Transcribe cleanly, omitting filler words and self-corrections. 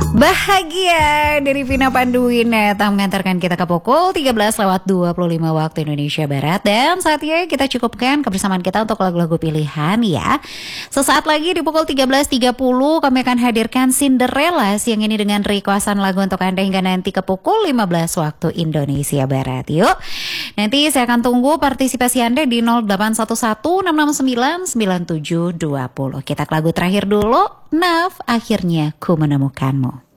Bahagia dari Vina Panduwinata mengantarkan kita ke pukul 13:25 waktu Indonesia Barat. Dan saatnya kita cukupkan kebersamaan kita untuk lagu-lagu pilihan ya. Sesaat lagi di pukul 13:30 kami akan hadirkan Cinderella siang ini dengan requestan lagu untuk Anda hingga nanti ke pukul 15 waktu Indonesia Barat. Yuk, nanti saya akan tunggu partisipasi Anda di 0811-669-9720. Kita ke lagu terakhir dulu, Naf, akhirnya ku menemukanmu.